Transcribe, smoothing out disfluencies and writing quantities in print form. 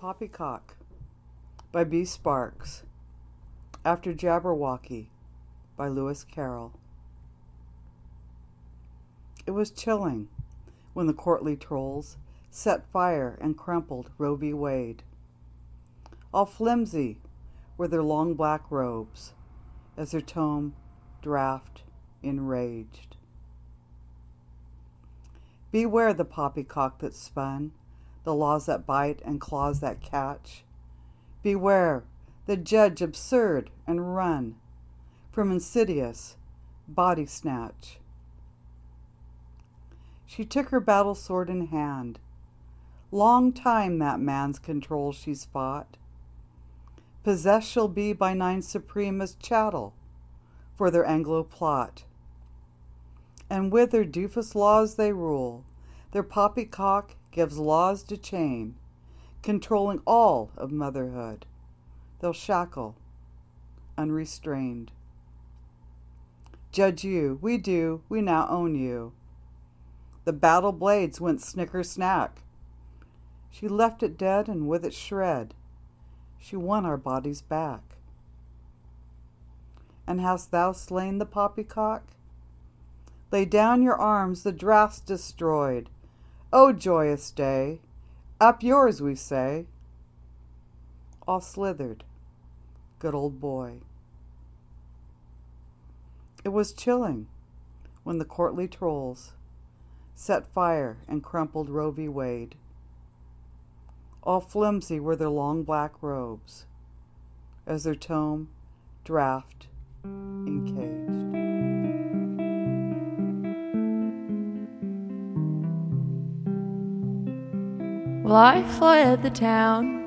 Poppycock by B. Sparks. After Jabberwocky by Lewis Carroll. It was chilling when the courtly trolls set fire and crumpled Roe v. Wade. All flimsy were their long black robes as their tome draft enraged. Beware the poppycock that spun, the laws that bite and claws that catch. Beware the judge absurd and run from insidious body snatch. She took her battle sword in hand. Long time that man's control she's fought. Possessed she'll be by 9 supreme as chattel for their Anglo plot. And with their doofus laws they rule. Their poppycock gives laws to chain, controlling all of motherhood. They'll shackle, unrestrained. Judge you, we do, we now own you. The battle blades went snicker-snack. She left it dead, and with it shred, she won our bodies back. And hast thou slain the poppycock? Lay down your arms, the draft's destroyed. O joyous day, up yours, we say. All slithered, good old boy. It was chilling when the courtly trolls set fire and crumpled Roe v. Wade. All flimsy were their long black robes as their tome draft encaged. Well, I fled the town